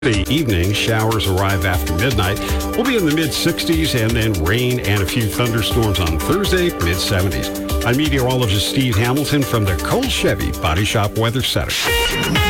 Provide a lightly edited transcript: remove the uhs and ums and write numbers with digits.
The evening showers arrive after midnight. We'll be in the mid-60s and then rain and a few thunderstorms on Thursday, mid-70s. I'm meteorologist Steve Hamilton from the Cole Chevy Body Shop Weather Center.